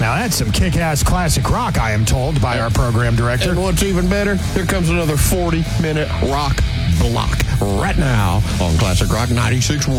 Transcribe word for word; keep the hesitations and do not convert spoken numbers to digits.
Now, that's some kick-ass classic rock, I am told, by our program director. And what's even better, here comes another forty-minute rock block right now on Classic Rock ninety-six point one.